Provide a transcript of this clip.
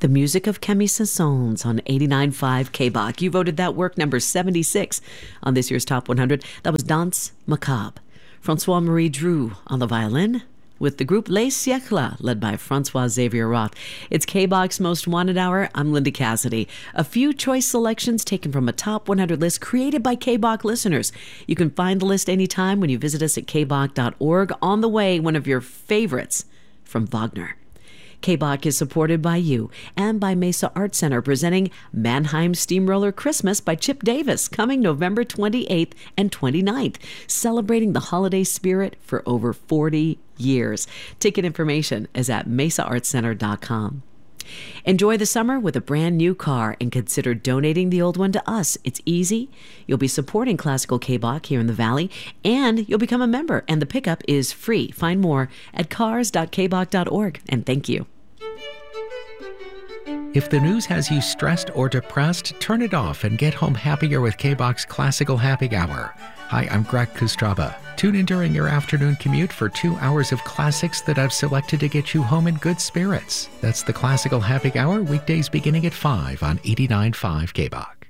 the music of Camille Saint-Saëns on 89.5 KBOC. You voted that work number 76 on this year's Top 100. That was Danse Macabre. François-Marie Drew on the violin, with the group Les Siècles, led by Francois Xavier Roth. It's KBOC's Most Wanted Hour. I'm Linda Cassidy. A few choice selections taken from a Top 100 list created by KBOC listeners. You can find the list anytime when you visit us at kbok.org. On the way, one of your favorites from Wagner. KBOC is supported by you and by Mesa Art Center, presenting Mannheim Steamroller Christmas by Chip Davis, coming November 28th and 29th, celebrating the holiday spirit for over 40 years. Ticket information is at mesaartcenter.com. Enjoy the summer with a brand new car and consider donating the old one to us. It's easy. You'll be supporting Classical KBOC here in the Valley, and you'll become a member, and the pickup is free. Find more at cars.kbok.org, and thank you. If the news has you stressed or depressed, turn it off and get home happier with KBOC's Classical Happy Hour. Hi, I'm Greg Kustraba. Tune in during your afternoon commute for 2 hours of classics that I've selected to get you home in good spirits. That's the Classical Happy Hour, weekdays beginning at 5 on 89.5 KBOC.